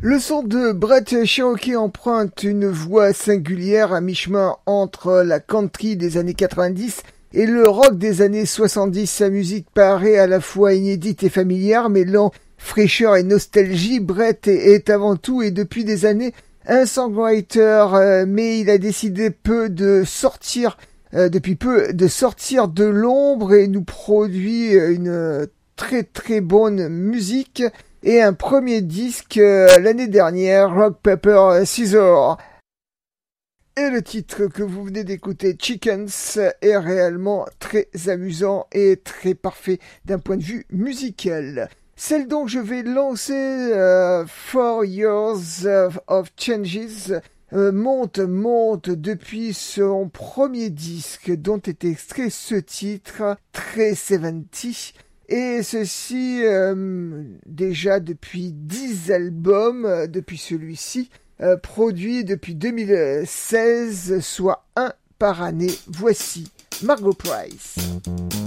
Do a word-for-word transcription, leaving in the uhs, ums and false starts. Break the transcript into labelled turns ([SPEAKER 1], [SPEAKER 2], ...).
[SPEAKER 1] Le son de Brett Cherokee emprunte une voix singulière à mi-chemin entre la country des années quatre-vingt-dix et le rock des années soixante-dix. Sa musique paraît à la fois inédite et familière, mêlant fraîcheur et nostalgie. Brett est avant tout et depuis des années un songwriter, mais il a décidé peu de sortir, depuis peu de sortir de l'ombre et nous produit une très très bonne musique. Et un premier disque euh, l'année dernière, Rock Paper Scissors. Et le titre que vous venez d'écouter, Chickens, est réellement très amusant et très parfait d'un point de vue musical. Celle dont je vais lancer, euh, Four Years of Changes, euh, monte, monte depuis son premier disque dont est extrait ce titre, très soixante-dix. Et ceci, euh, déjà depuis dix albums, euh, depuis celui-ci, euh, produit depuis deux mille seize, soit un par année. Voici Margo Price.